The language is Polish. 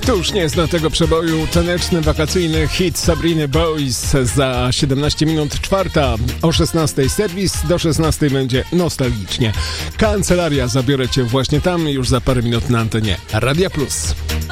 To już nie zna tego przeboju. Taneczny, wakacyjny hit Sabriny Boys za 17 minut czwarta. O 16 serwis, do 16 będzie nostalgicznie. Kancelaria, zabiorę Cię właśnie tam już za parę minut na antenie Radia Plus.